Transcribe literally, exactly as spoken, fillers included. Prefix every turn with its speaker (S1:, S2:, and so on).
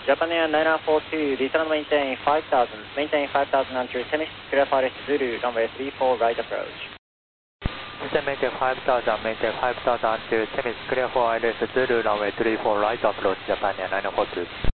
S1: Japan Air nine nine four two, descend maintain five thousand, maintain five thousand onto Temis, clear for Zulu, runway three four right approach.
S2: Descend maintain five thousand, maintain five thousand onto Temis, clear for Zulu, runway three four right approach, Japan Air nine nine four two.